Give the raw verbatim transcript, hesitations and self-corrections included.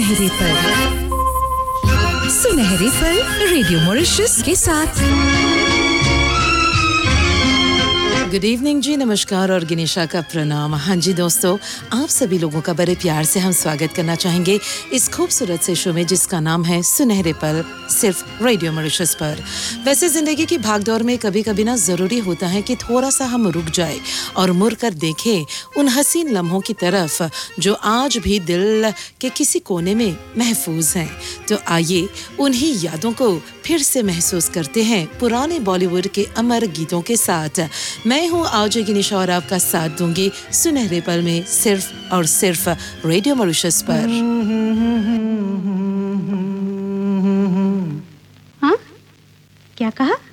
सुनहरे पल, सुनहरे पल रेडियो मॉरिशस के साथ। गुड इवनिंग जी, नमस्कार और गिनिशा का प्रणाम। हाँ जी दोस्तों, आप सभी लोगों का बड़े प्यार से हम स्वागत करना चाहेंगे इस खूबसूरत से शो में जिसका नाम है सुनहरे पल, सिर्फ रेडियो मॉरिशस पर। वैसे जिंदगी की भागदौड़ में कभी कभी ना जरूरी होता है कि थोड़ा सा हम रुक जाए और मुड़ कर देखें उन हसीन लम्हों की तरफ जो आज भी दिल के किसी कोने में महफूज हैं। तो आइए उन्हीं यादों को फिर से महसूस करते हैं पुराने बॉलीवुड के अमर गीतों के साथ। मैं हूँ आरजे गिनिशा और आपका साथ दूंगी सुनहरे पल में, सिर्फ और सिर्फ रेडियो मॉरिशस पर। हाँ? क्या कहा?